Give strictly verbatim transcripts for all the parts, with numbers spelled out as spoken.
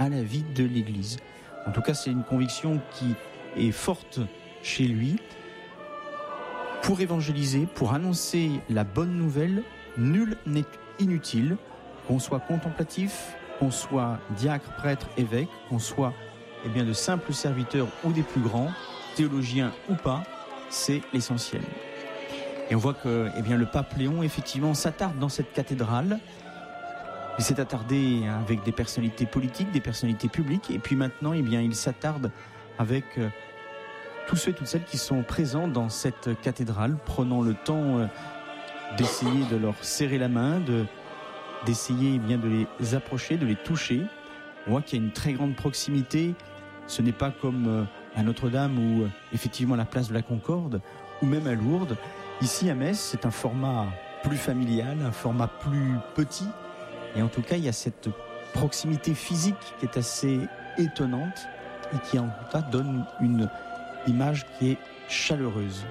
à la vie de l'Église. En tout cas, c'est une conviction qui est forte chez lui. Pour évangéliser, pour annoncer la bonne nouvelle, nul n'est inutile, qu'on soit contemplatif, qu'on soit diacre, prêtre, évêque, qu'on soit eh bien, de simples serviteurs ou des plus grands, théologiens ou pas, c'est l'essentiel. Et on voit que eh bien, le pape Léon, effectivement, s'attarde dans cette cathédrale. Il s'est attardé avec des personnalités politiques, des personnalités publiques, et puis maintenant, eh bien, il s'attarde avec euh, tous ceux et toutes celles qui sont présents dans cette cathédrale, prenant le temps euh, d'essayer de leur serrer la main, de, d'essayer eh bien, de les approcher, de les toucher. On voit qu'il y a une très grande proximité. Ce n'est pas comme euh, à Notre-Dame ou euh, effectivement à la place de la Concorde, ou même à Lourdes. Ici à Metz, c'est un format plus familial, un format plus petit. Et en tout cas, il y a cette proximité physique qui est assez étonnante et qui en tout cas donne une image qui est chaleureuse.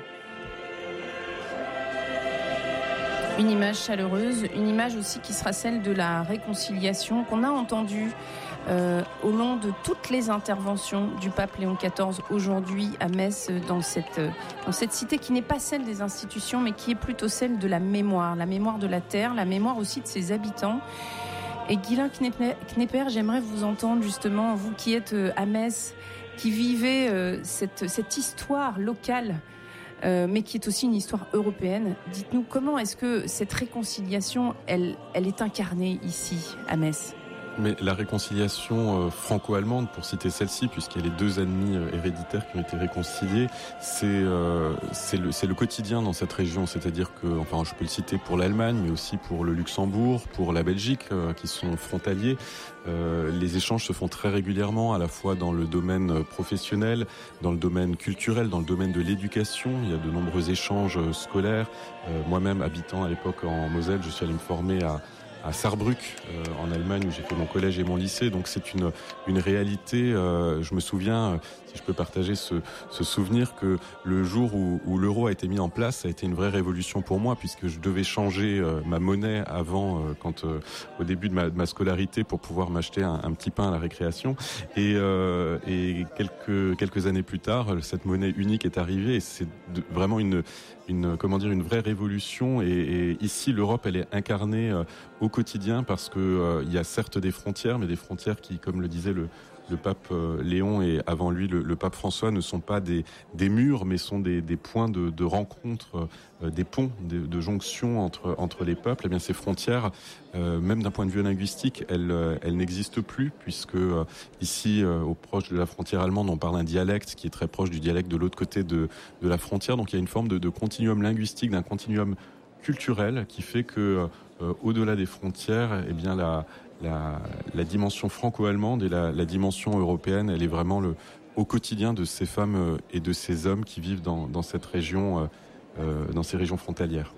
Une image chaleureuse, une image aussi qui sera celle de la réconciliation qu'on a entendue euh, au long de toutes les interventions du pape Léon quatorze aujourd'hui à Metz, dans cette, dans cette cité qui n'est pas celle des institutions mais qui est plutôt celle de la mémoire, la mémoire de la terre, la mémoire aussi de ses habitants. Et Guylain Knepper, j'aimerais vous entendre justement, vous qui êtes à Metz, qui vivez euh, cette, cette histoire locale, euh, mais qui est aussi une histoire européenne. Dites-nous, comment est-ce que cette réconciliation, elle, elle est incarnée ici, à Metz ? Mais la réconciliation euh, franco-allemande, pour citer celle-ci, puisqu'il y a les deux ennemis euh, héréditaires qui ont été réconciliés, c'est euh, c'est le c'est le quotidien dans cette région. C'est-à-dire que, enfin, je peux le citer pour l'Allemagne, mais aussi pour le Luxembourg, pour la Belgique, euh, qui sont frontaliers. Euh, les échanges se font très régulièrement, à la fois dans le domaine professionnel, dans le domaine culturel, dans le domaine de l'éducation. Il y a de nombreux échanges scolaires. Euh, moi-même, habitant à l'époque en Moselle, je suis allé me former à à Saarbrück, euh, en Allemagne, où j'ai fait mon collège et mon lycée. Donc c'est une une réalité. Euh, je me souviens, euh, si je peux partager ce ce souvenir, que le jour où, où l'euro a été mis en place, ça a été une vraie révolution pour moi, puisque je devais changer euh, ma monnaie avant, euh, quand euh, au début de ma, de ma scolarité, pour pouvoir m'acheter un, un petit pain à la récréation. Et euh, et quelques quelques années plus tard, cette monnaie unique est arrivée, et c'est de, vraiment une une comment dire une vraie révolution. Et, et ici, l'Europe, elle est incarnée euh, au quotidien, parce que euh, il y a certes des frontières, mais des frontières qui, comme le disait le le pape euh, Léon et avant lui le, le pape François, ne sont pas des des murs, mais sont des des points de de rencontre, euh, des ponts de, de jonction entre entre les peuples. Et bien ces frontières, euh, même d'un point de vue linguistique, elles euh, elles n'existent plus, puisque euh, ici, euh, au proche de la frontière allemande, on parle un dialecte qui est très proche du dialecte de l'autre côté de de la frontière. Donc il y a une forme de, de continuum linguistique, d'un continuum culturel, qui fait que euh, au-delà des frontières, eh bien la La, la dimension franco-allemande et la, la dimension européenne, elle est vraiment le, au quotidien de ces femmes et de ces hommes qui vivent dans, dans cette région, euh, dans ces régions frontalières.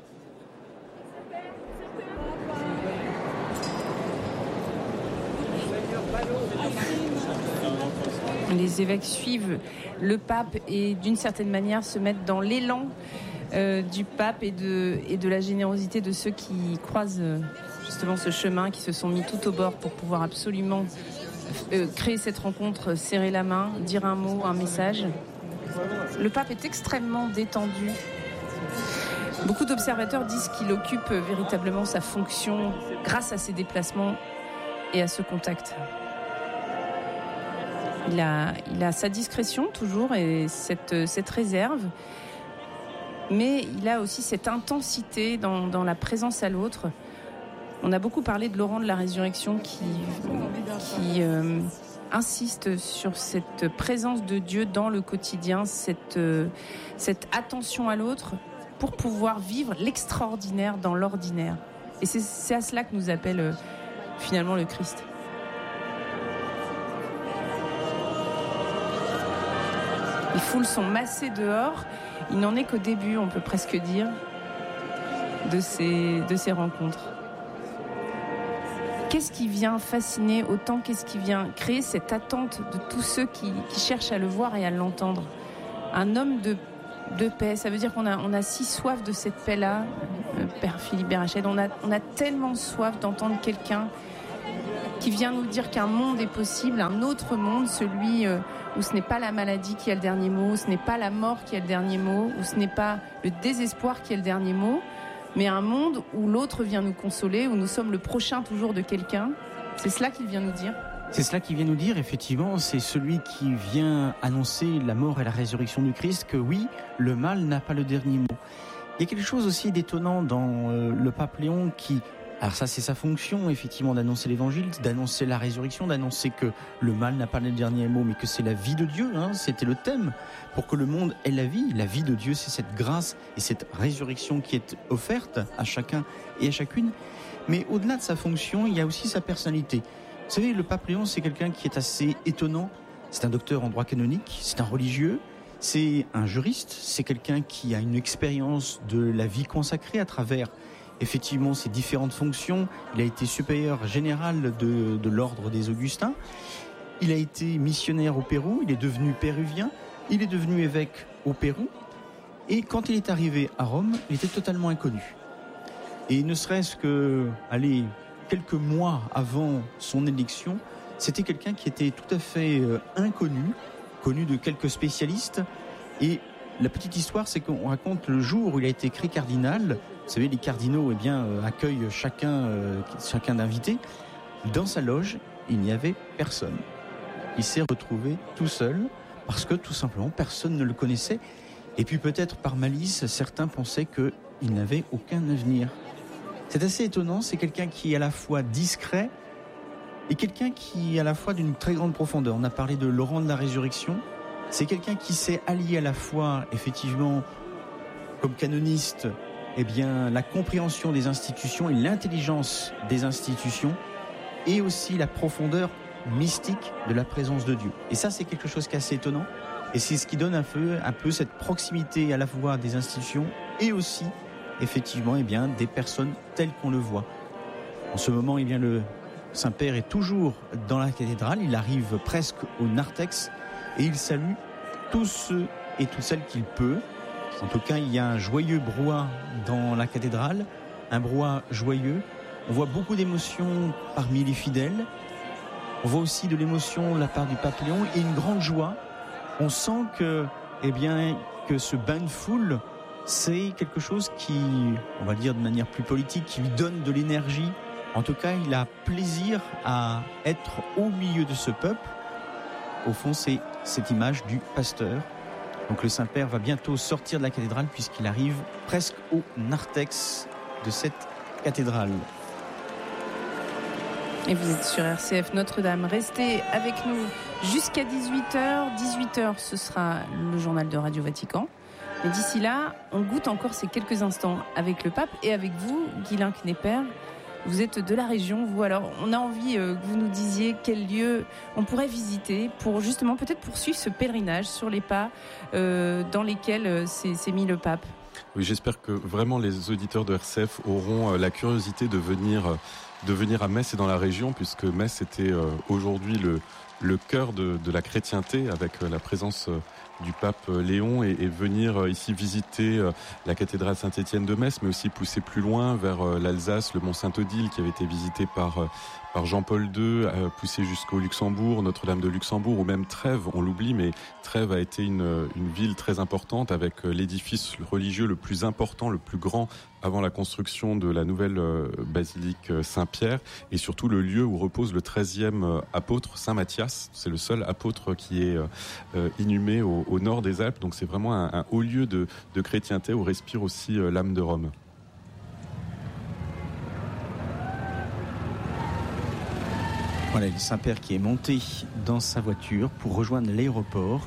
Les évêques suivent le pape et d'une certaine manière se mettent dans l'élan euh, du pape et de, et de la générosité de ceux qui croisent euh, justement ce chemin, qui se sont mis tout au bord pour pouvoir absolument euh, créer cette rencontre, serrer la main, dire un mot, un message. Le pape est extrêmement détendu. Beaucoup d'observateurs disent qu'il occupe véritablement sa fonction grâce à ses déplacements et à ce contact. Il a, il a sa discrétion toujours et cette, cette réserve, mais il a aussi cette intensité dans, dans la présence à l'autre. On a beaucoup parlé de Laurent de la Résurrection qui, qui euh, insiste sur cette présence de Dieu dans le quotidien, cette, euh, cette attention à l'autre pour pouvoir vivre l'extraordinaire dans l'ordinaire. Et c'est, c'est à cela que nous appelle euh, finalement le Christ. Les foules sont massées dehors. Il n'en est qu'au début, on peut presque dire, de ces, de ces rencontres. Qu'est-ce qui vient fasciner autant? Qu'est-ce qui vient créer cette attente de tous ceux qui, qui cherchent à le voir et à l'entendre? Un homme de, de paix, ça veut dire qu'on a, on a si soif de cette paix-là, euh, Père Philippe Berached. On a, on a tellement soif d'entendre quelqu'un qui vient nous dire qu'un monde est possible, un autre monde, celui où ce n'est pas la maladie qui a le dernier mot, où ce n'est pas la mort qui a le dernier mot, où ce n'est pas le désespoir qui a le dernier mot, mais un monde où l'autre vient nous consoler, où nous sommes le prochain toujours de quelqu'un. C'est cela qu'il vient nous dire. C'est cela qu'il vient nous dire, effectivement, c'est celui qui vient annoncer la mort et la résurrection du Christ, que oui, le mal n'a pas le dernier mot. Il y a quelque chose aussi d'étonnant dans euh, le pape Léon qui... Alors ça, c'est sa fonction, effectivement, d'annoncer l'évangile, d'annoncer la résurrection, d'annoncer que le mal n'a pas le dernier mot, mais que c'est la vie de Dieu, hein, c'était le thème, pour que le monde ait la vie. La vie de Dieu, c'est cette grâce et cette résurrection qui est offerte à chacun et à chacune. Mais au-delà de sa fonction, il y a aussi sa personnalité. Vous savez, le pape Léon, c'est quelqu'un qui est assez étonnant. C'est un docteur en droit canonique, c'est un religieux, c'est un juriste, c'est quelqu'un qui a une expérience de la vie consacrée à travers, effectivement, ses différentes fonctions. Il a été supérieur général de, de l'ordre des Augustins. Il a été missionnaire au Pérou, il est devenu péruvien, il est devenu évêque au Pérou. Et quand il est arrivé à Rome, il était totalement inconnu. Et ne serait-ce que, allez, quelques mois avant son élection, c'était quelqu'un qui était tout à fait euh, inconnu, connu de quelques spécialistes. Et la petite histoire, c'est qu'on raconte le jour où il a été créé cardinal. Vous savez, les cardinaux eh bien, euh, accueillent chacun, euh, chacun d'invités. Dans sa loge, il n'y avait personne. Il s'est retrouvé tout seul parce que tout simplement personne ne le connaissait. Et puis peut-être par malice, certains pensaient qu'il n'avait aucun avenir. C'est assez étonnant, c'est quelqu'un qui est à la fois discret et quelqu'un qui est à la fois d'une très grande profondeur. On a parlé de Laurent de la Résurrection. C'est quelqu'un qui s'est allié à la fois, effectivement, comme canoniste, eh bien, la compréhension des institutions et l'intelligence des institutions, et aussi la profondeur mystique de la présence de Dieu. Et ça, c'est quelque chose qui est assez étonnant. Et c'est ce qui donne un peu, un peu cette proximité à la fois des institutions et aussi, effectivement, eh bien, des personnes telles qu'on le voit. En ce moment, eh bien, le Saint-Père est toujours dans la cathédrale. Il arrive presque au narthex et il salue tous ceux et toutes celles qu'il peut. En tout cas, il y a un joyeux brouhaha dans la cathédrale, un brouhaha joyeux. On voit beaucoup d'émotions parmi les fidèles. On voit aussi de l'émotion de la part du pape Léon et une grande joie. On sent que, eh bien, que ce bain de foule, c'est quelque chose qui, on va dire de manière plus politique, qui lui donne de l'énergie. En tout cas, il a plaisir à être au milieu de ce peuple. Au fond, c'est cette image du pasteur. Donc le Saint-Père va bientôt sortir de la cathédrale puisqu'il arrive presque au narthex de cette cathédrale. Et vous êtes sur R C F Notre-Dame. Restez avec nous jusqu'à dix-huit heures. dix-huit heures, ce sera le journal de Radio Vatican. Mais d'ici là, on goûte encore ces quelques instants avec le pape et avec vous, Guylain Knepper. Vous êtes de la région, vous. Alors, on a envie euh, que vous nous disiez quel lieu on pourrait visiter pour justement peut-être poursuivre ce pèlerinage sur les pas euh, dans lesquels euh, s'est, s'est mis le pape. Oui, j'espère que vraiment les auditeurs de R C F auront euh, la curiosité de venir, euh, de venir à Metz et dans la région, puisque Metz était euh, aujourd'hui le, le cœur de, de la chrétienté avec euh, la présence euh, du pape Léon et, et venir ici visiter euh, la cathédrale Saint-Étienne de Metz, mais aussi pousser plus loin vers euh, l'Alsace, le Mont Saint-Odile qui avait été visité par, euh, par Jean-Paul deux, euh, pousser jusqu'au Luxembourg, Notre-Dame de Luxembourg, ou même Trèves, on l'oublie, mais Trèves a été une, une ville très importante avec l'édifice religieux le plus important, le plus grand avant la construction de la nouvelle euh, basilique Saint-Pierre, et surtout le lieu où repose le treizième apôtre, Saint Matthias. C'est le seul apôtre qui est euh, inhumé au, au nord des Alpes, donc c'est vraiment un, un haut lieu de, de chrétienté où respire aussi euh, l'âme de Rome. Voilà, le Saint-Père qui est monté dans sa voiture pour rejoindre l'aéroport.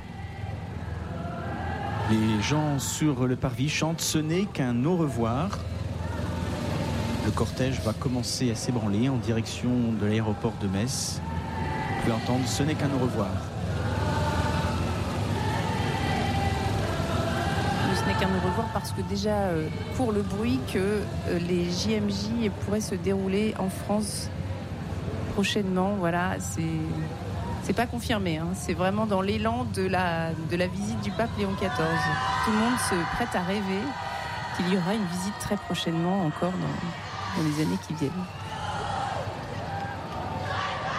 Les gens sur le parvis chantent « Ce n'est qu'un au revoir ». Le cortège va commencer à s'ébranler en direction de l'aéroport de Metz. Vous pouvez entendre « Ce n'est qu'un au revoir ». Ce n'est qu'un au revoir parce que déjà euh, court le bruit que euh, les J M J pourraient se dérouler en France prochainement. Voilà, c'est... C'est pas confirmé, hein. C'est vraiment dans l'élan de la, de la visite du pape Léon quatorze. Tout le monde se prête à rêver qu'il y aura une visite très prochainement encore dans, dans les années qui viennent.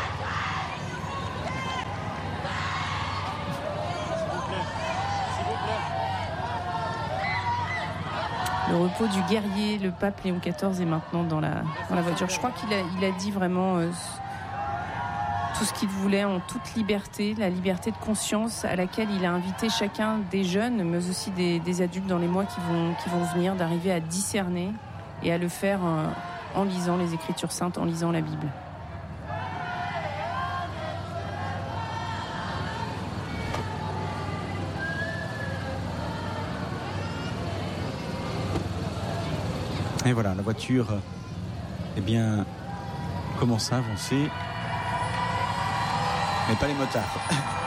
le repos du guerrier. Le pape Léon quatorze est maintenant dans la, dans la voiture. Je crois qu'il a, il a dit vraiment euh, tout ce qu'il voulait en toute liberté, la liberté de conscience à laquelle il a invité chacun des jeunes, mais aussi des, des adultes dans les mois qui vont, qui vont venir, d'arriver à discerner et à le faire euh, en lisant les Écritures saintes, en lisant la Bible. Et voilà, la voiture eh bien, commence à avancer, mais pas les motards.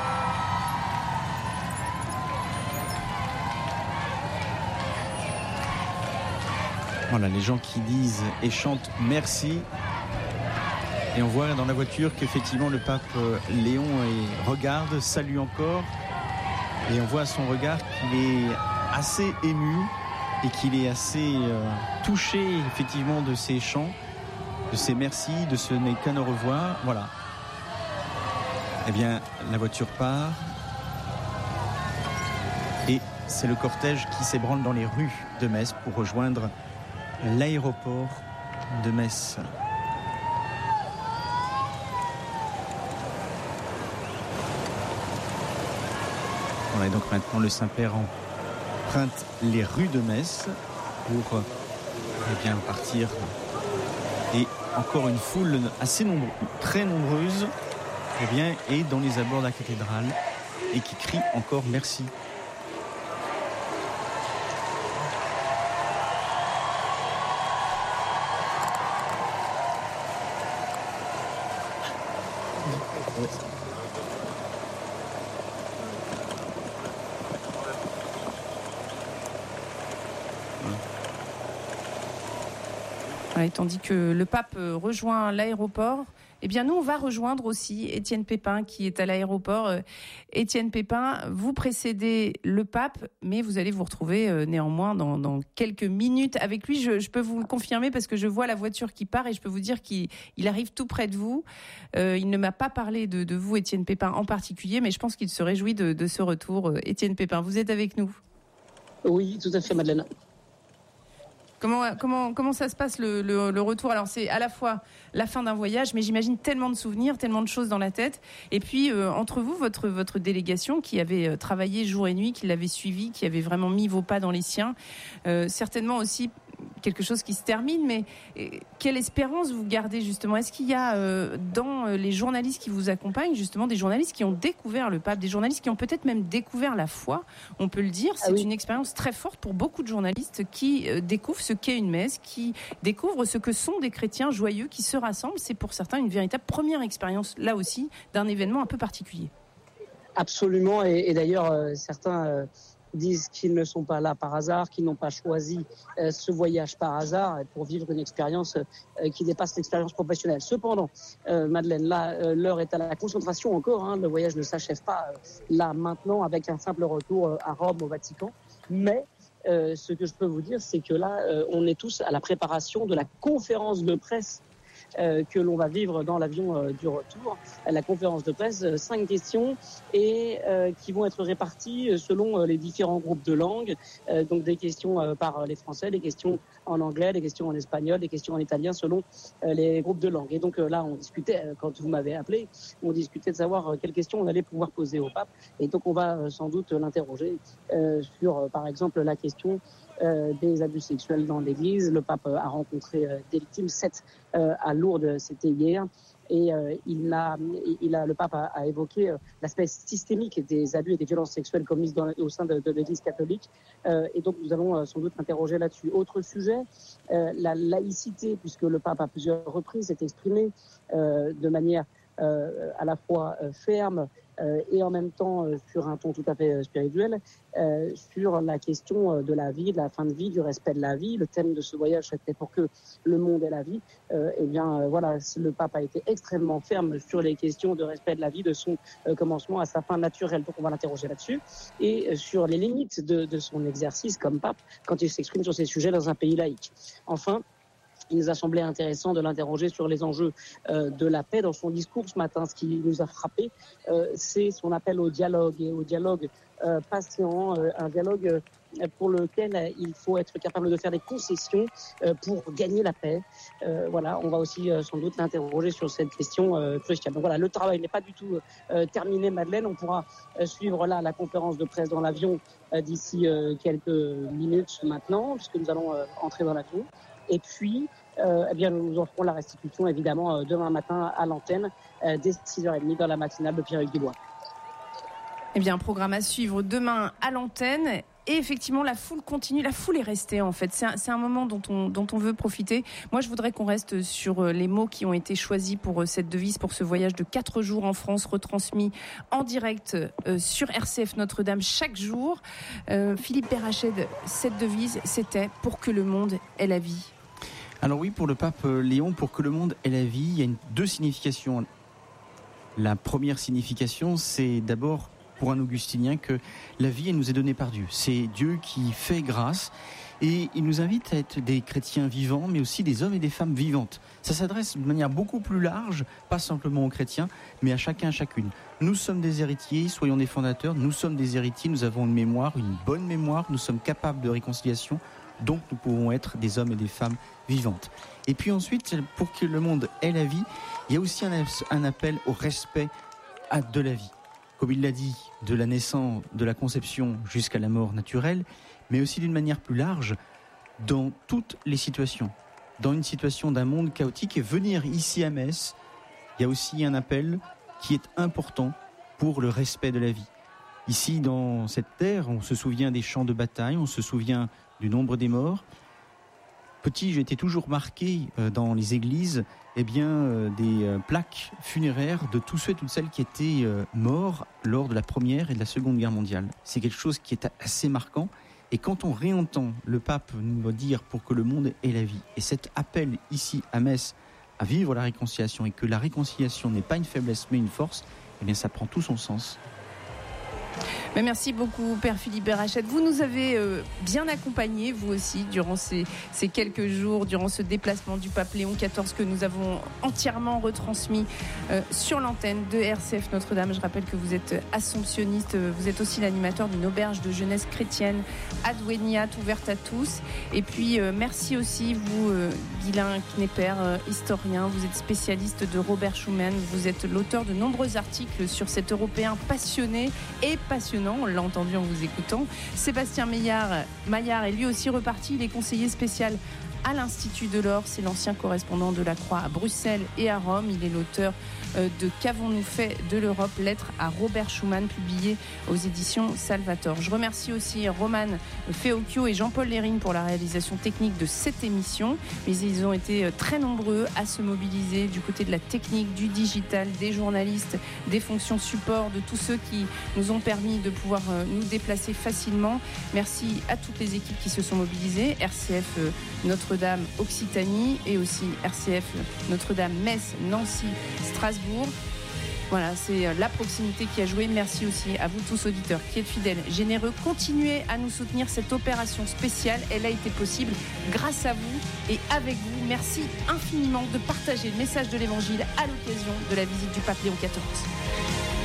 Voilà, les gens qui disent et chantent merci. Et on voit dans la voiture qu'effectivement le pape Léon regarde, salue encore. Et on voit à son regard qu'il est assez ému et qu'il est assez euh, touché effectivement de ces chants, de ces merci, de ce n'est qu'un au revoir. Voilà. Eh bien, la voiture part. Et c'est le cortège qui s'ébranle dans les rues de Metz pour rejoindre l'aéroport de Metz. Voilà, et donc maintenant le Saint-Père emprunte les rues de Metz pour eh bien, partir. Et encore une foule assez nombreuse, très nombreuse, eh bien, est dans les abords de la cathédrale et qui crie encore merci. Et tandis que le pape rejoint l'aéroport, eh bien nous on va rejoindre aussi Étienne Pépin qui est à l'aéroport. Étienne Pépin, vous précédez le pape, mais vous allez vous retrouver euh, néanmoins dans, dans quelques minutes avec lui. Je, je peux vous le confirmer parce que je vois la voiture qui part et je peux vous dire qu'il il arrive tout près de vous. Euh, il ne m'a pas parlé de, de vous, Étienne Pépin en particulier, mais je pense qu'il se réjouit de, de ce retour. Étienne Pépin, vous êtes avec nous? Oui, tout à fait, Madeleine. Comment, comment, comment ça se passe le, le, le retour? Alors c'est à la fois la fin d'un voyage, mais j'imagine tellement de souvenirs, tellement de choses dans la tête. Et puis euh, entre vous, votre, votre délégation qui avait travaillé jour et nuit, qui l'avait suivi, qui avait vraiment mis vos pas dans les siens, euh, certainement aussi quelque chose qui se termine, mais quelle espérance vous gardez justement? Est-ce qu'il y a euh, dans les journalistes qui vous accompagnent justement des journalistes qui ont découvert le pape, des journalistes qui ont peut-être même découvert la foi, on peut le dire, c'est ah oui. une expérience très forte pour beaucoup de journalistes qui euh, découvrent ce qu'est une messe, qui découvrent ce que sont des chrétiens joyeux qui se rassemblent. C'est pour certains une véritable première expérience, là aussi, d'un événement un peu particulier. Absolument, et, et d'ailleurs euh, certains... Euh... disent qu'ils ne sont pas là par hasard, qu'ils n'ont pas choisi euh, ce voyage par hasard pour vivre une expérience euh, qui dépasse l'expérience professionnelle. Cependant, euh, Madeleine, là, euh, l'heure est à la concentration encore. Hein, le voyage ne s'achève pas euh, là maintenant avec un simple retour euh, à Rome, au Vatican. Mais euh, ce que je peux vous dire, c'est que là, euh, on est tous à la préparation de la conférence de presse Euh, que l'on va vivre dans l'avion euh, du retour. La conférence de presse, euh, cinq questions et euh, qui vont être réparties selon euh, les différents groupes de langues. Euh, donc des questions euh, par les Français, des questions en anglais, des questions en espagnol, des questions en italien selon euh, les groupes de langues. Et donc euh, là, on discutait, euh, quand vous m'avez appelé, on discutait de savoir euh, quelles questions on allait pouvoir poser au pape. Et donc on va euh, sans doute l'interroger euh, sur, euh, par exemple, la question Euh, des abus sexuels dans l'Église. Le pape euh, a rencontré euh, des victimes, sept euh, à Lourdes, c'était hier. Et euh, il a, il a, le pape a, a évoqué euh, l'aspect systémique des abus et des violences sexuelles commises dans, au sein de, de l'Église catholique. Euh, et donc nous allons euh, sans doute interroger là-dessus. Autre sujet, euh, la laïcité, puisque le pape à plusieurs reprises s'est exprimé euh, de manière euh, à la fois euh, ferme euh, et en même temps euh, sur un ton tout à fait euh, spirituel, euh, sur la question euh, de la vie, de la fin de vie, du respect de la vie. Le thème de ce voyage, c'était pour que le monde ait la vie. Euh, eh bien, euh, voilà, le pape a été extrêmement ferme sur les questions de respect de la vie, de son euh, commencement à sa fin naturelle. Donc, on va l'interroger là-dessus. Et euh, sur les limites de, de son exercice comme pape, quand il s'exprime sur ces sujets dans un pays laïque. Enfin, il nous a semblé intéressant de l'interroger sur les enjeux euh, de la paix. Dans son discours ce matin, ce qui nous a frappé, euh, c'est son appel au dialogue et au dialogue euh, patient, euh, un dialogue euh, pour lequel il faut être capable de faire des concessions euh, pour gagner la paix. Euh, voilà, on va aussi euh, sans doute l'interroger sur cette question euh, cruciale. Donc voilà, le travail n'est pas du tout euh, terminé, Madeleine. On pourra euh, suivre là la conférence de presse dans l'avion euh, d'ici euh, quelques minutes maintenant, puisque nous allons euh, entrer dans l'avion. Et puis, euh, eh bien, nous en ferons la restitution évidemment euh, demain matin à l'antenne euh, dès six heures trente dans la matinale de Pierre-Hugues Dubois. Eh bien, un programme à suivre demain à l'antenne. Et effectivement, la foule continue. La foule est restée, en fait. C'est un, c'est un moment dont on, dont on veut profiter. Moi, je voudrais qu'on reste sur les mots qui ont été choisis pour cette devise, pour ce voyage de quatre jours en France, retransmis en direct euh, sur R C F Notre-Dame chaque jour. Euh, Philippe Berrached, cette devise, c'était « Pour que le monde ait la vie ». Alors oui, pour le pape Léon, pour que le monde ait la vie, il y a une, deux significations. La première signification, c'est d'abord pour un augustinien que la vie, elle nous est donnée par Dieu. C'est Dieu qui fait grâce et il nous invite à être des chrétiens vivants, mais aussi des hommes et des femmes vivantes. Ça s'adresse de manière beaucoup plus large, pas simplement aux chrétiens, mais à chacun, à chacune. Nous sommes des héritiers, soyons des fondateurs, nous sommes des héritiers, nous avons une mémoire, une bonne mémoire, nous sommes capables de réconciliation, donc nous pouvons être des hommes et des femmes vivantes. Et puis ensuite, pour que le monde ait la vie, il y a aussi un, un appel au respect de la vie. Comme il l'a dit, de la naissance, de la conception jusqu'à la mort naturelle, mais aussi d'une manière plus large, dans toutes les situations. Dans une situation d'un monde chaotique, et venir ici à Metz, il y a aussi un appel qui est important pour le respect de la vie. Ici, dans cette terre, on se souvient des champs de bataille, on se souvient du nombre des morts. Petit, j'ai été toujours marqué euh, dans les églises eh bien, euh, des euh, plaques funéraires de tous ceux et toutes celles qui étaient euh, morts lors de la Première et de la Seconde Guerre mondiale. C'est quelque chose qui est assez marquant. Et quand on réentend le pape nous dire pour que le monde ait la vie, et cet appel ici à Metz à vivre la réconciliation, et que la réconciliation n'est pas une faiblesse mais une force, eh bien ça prend tout son sens. Mais merci beaucoup, Père Philippe Berrached. Vous nous avez euh, bien accompagnés, vous aussi, durant ces, ces quelques jours, durant ce déplacement du pape Léon quatorze que nous avons entièrement retransmis euh, sur l'antenne de R C F Notre-Dame. Je rappelle que vous êtes assomptionniste, vous êtes aussi l'animateur d'une auberge de jeunesse chrétienne Adweniat, ouverte à tous. Et puis, euh, merci aussi, vous, euh, Guylain Knepper, euh, historien, vous êtes spécialiste de Robert Schuman, vous êtes l'auteur de nombreux articles sur cet Européen passionné et passionnant, on l'a entendu en vous écoutant. Sébastien Maillard, Maillard est lui aussi reparti, il est conseiller spécial à l'Institut de l'Or, c'est l'ancien correspondant de la Croix à Bruxelles et à Rome. Il est l'auteur de Qu'avons-nous fait de l'Europe, lettre à Robert Schuman, publié aux éditions Salvator. Je remercie aussi Roman Feocchio et Jean-Paul Lérine pour la réalisation technique de cette émission, mais ils ont été très nombreux à se mobiliser du côté de la technique, du digital, des journalistes, des fonctions support, de tous ceux qui nous ont permis de pouvoir nous déplacer facilement. Merci à toutes les équipes qui se sont mobilisées, R C F Notre-Dame Occitanie et aussi R C F Notre-Dame Metz, Nancy, Strasbourg. Voilà, c'est la proximité qui a joué. Merci aussi à vous tous auditeurs qui êtes fidèles, généreux. Continuez à nous soutenir, cette opération spéciale, elle a été possible grâce à vous et avec vous. Merci infiniment de partager le message de l'Évangile à l'occasion de la visite du pape Léon quatorze.